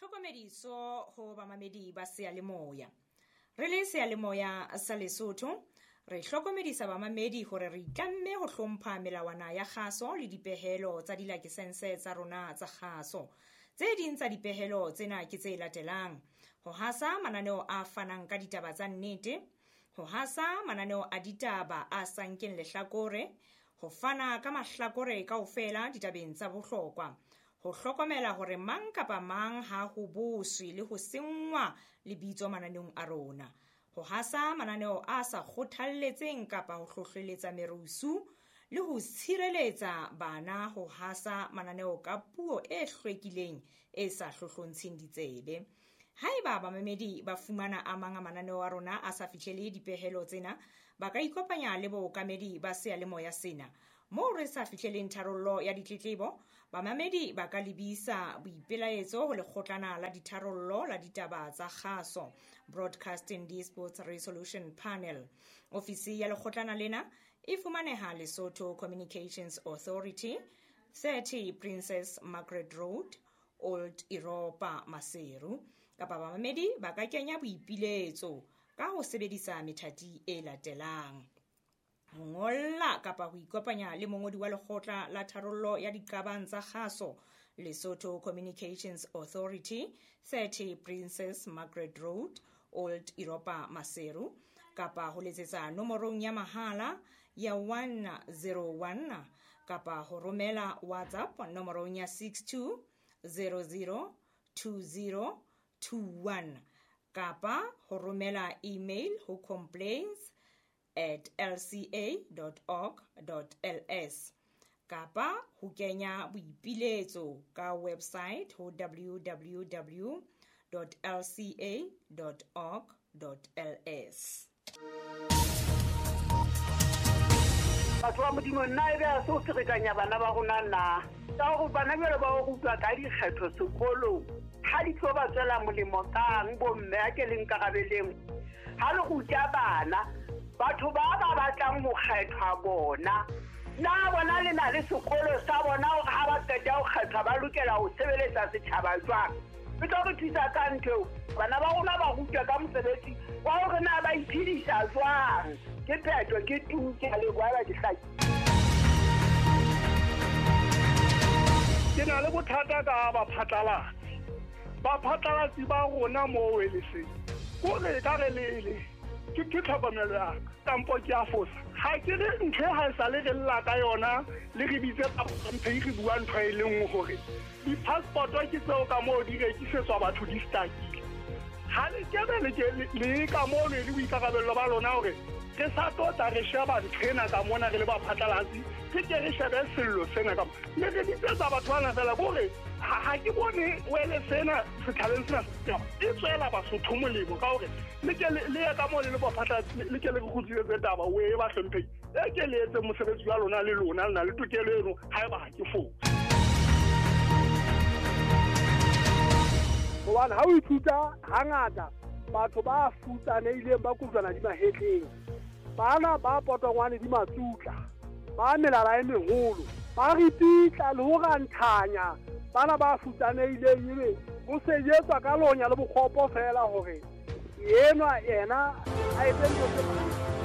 Tlhokomediso ho bamamedi ba seyalemoya. Re le seyalemoya sa Lesotho, re hlokomedisa bamamedi hore re itlamme ho hlompha melawana ya kgaso le dipehelo tsa dilakisense tsa rona tsa kgaso. Tse ding tsa dipehelo tsena ke tse latelang: ho hasa mananeo a fanang ka ditaba tsa nnete, ho hasa mananeo a ditaba a sa nkeng lehlakore, ho fana ka mahlakore kaofela ditabeng tsa bohlokwa, ho hlokomela hore mang kapa mang ha ho boswe le ho sengwa lebitso mananeong a rona, ho hasa mananeo a sa kgothalletseng kapa ho hlohleletsa merusu, le ho tshireletsa bana ho hasa mananeo ka puo e hlwekileng e sa hlohlontsheng ditsebe. Haeba bamamedi ba fumana a mang a mananeo a rona a sa fihlele dipehelo tsena, ba ka ikopanya le bookamedi ba seyalemoya sena. Moo re sa fihleleng tharollo ya ditletlebo, bamamedi ba ka lebisa boipelaetso ho Lekgotlana la Ditharollo la Ditaba tsa Kgaso, Broadcasting Disputes Resolution Panel. Ofisi ya lekgotlana lena e fumaneha Lesotho Communications Authority, 30 Princess Margaret Road, Old Europa, Maseru. Kapa bamamedi ba ka kenya boipiletso ka ho sebedisa methati e latelang: ho ngolla kapa ho ikopanya le mongodi wa Lekgotla la Tharollo ya Diqabang tsa Kgaso, Lesotho Communications Authority, 30 Princess Margaret Road, Old Europa, Maseru, kapa ho letsetsa nomorong ya mahala ya 101 kapa ho romela WhatsApp nomorong ya 62002021 kapa ho romela email ho complaints@lca.org.ls kapa ho kenya boipiletso ka website ho www.lca.org.ls. Batho ba modimo nna ebe a so ferekanya bana ba rona na ka go bana bele ba go utlwa ka dikgetho sekolong ha di tlo ba tswela molemo kang bomme a ke leng karabeleng ha le go tja bana batho ba batlang go kgethwa bona na bona le na le sekolo sa bona go ha ba qeta go kgethwa ba lokela go sebeletsa setjhaba jwang e tlo re thusa ka ntho bana ba rona ba rutwa ka mosebetsi wa hore na ba iphedisa jwang ke phetho ke tuke le bua ba dihlaki. Ke na le bothata ka baphatlalatsi ba rona mo weleseng ko re ka re le ke tlhokomelo ya kampo ke a fosa ha ke re ntho ha e sa le re lla ka yona le re bitse ka mphe re bua ntho e leng hore di-passport ke tseo ka moo di rekisetswa batho di stakile ha le kebe le ka moo le boikarabello ba lona hore re sa tota re sheba nthena ka mona re le baphatlalatsi ke ke re shebe sello sena ka le re ditsetsa batho bana fela bore ha ke bone wele sena sethaleng sena e tswela Basotho molemo ka hore le ke le ka mo le baphatlalatsi le ke le khutsile tse taba we ba hlomphe e ke le etse mosebetsi wa lona le lona le na le tokelo eno ha ba ke fo bona ha o ithuta hangata batho ba futsanehileng ba kutlwana di mahetleng bana ba potongwane di matsutla ba melala e meholo ba ripitla le ho ranthanya bana ba futsanehileng ebe ho sejetswa ka lonya le bokgopo fela hore yena a etse ntho tse